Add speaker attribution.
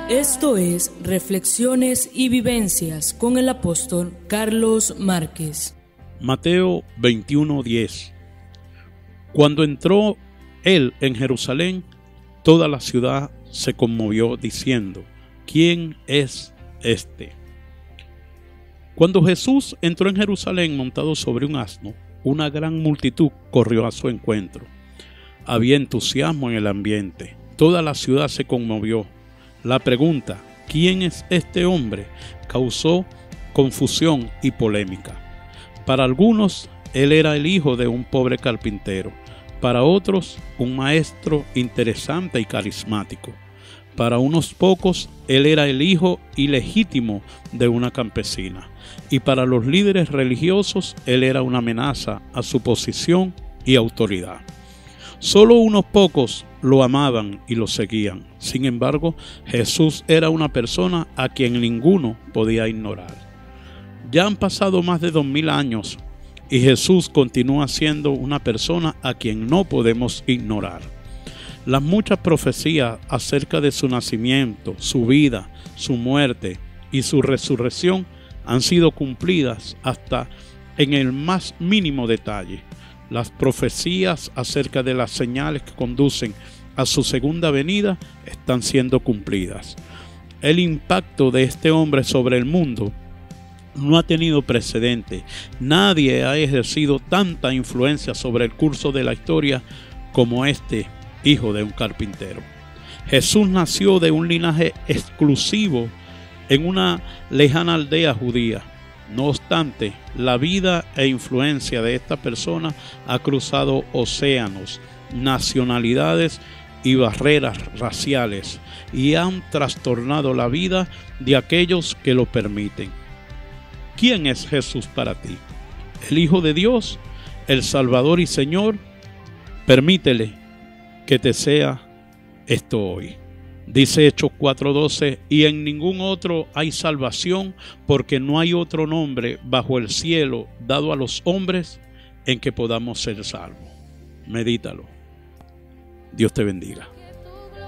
Speaker 1: Esto es Reflexiones y Vivencias con el apóstol Carlos Márquez.
Speaker 2: Mateo 21:10. Cuando entró él en Jerusalén, toda la ciudad se conmovió diciendo: ¿Quién es este? Cuando Jesús entró en Jerusalén montado sobre un asno, una gran multitud corrió a su encuentro. Había entusiasmo en el ambiente. Toda la ciudad se conmovió. La pregunta, ¿quién es este hombre?, causó confusión y polémica. Para algunos, él era el hijo de un pobre carpintero. Para otros, un maestro interesante y carismático. Para unos pocos, él era el hijo ilegítimo de una campesina. Y para los líderes religiosos, él era una amenaza a su posición y autoridad. Solo unos pocos lo amaban y lo seguían. Sin embargo, Jesús era una persona a quien ninguno podía ignorar. Ya han pasado más de 2000 años y Jesús continúa siendo una persona a quien no podemos ignorar. Las muchas profecías acerca de su nacimiento, su vida, su muerte y su resurrección han sido cumplidas hasta en el más mínimo detalle. Las profecías acerca de las señales que conducen a su segunda venida están siendo cumplidas. El impacto de este hombre sobre el mundo no ha tenido precedente. Nadie ha ejercido tanta influencia sobre el curso de la historia como este hijo de un carpintero. Jesús nació de un linaje exclusivo en una lejana aldea judía. No obstante, la vida e influencia de esta persona ha cruzado océanos, nacionalidades y barreras raciales y han trastornado la vida de aquellos que lo permiten. ¿Quién es Jesús para ti? ¿El Hijo de Dios, el Salvador y Señor? Permítele que te sea esto hoy. Dice Hechos 4:12, y en ningún otro hay salvación, porque no hay otro nombre bajo el cielo dado a los hombres en que podamos ser salvos. Medítalo. Dios te bendiga.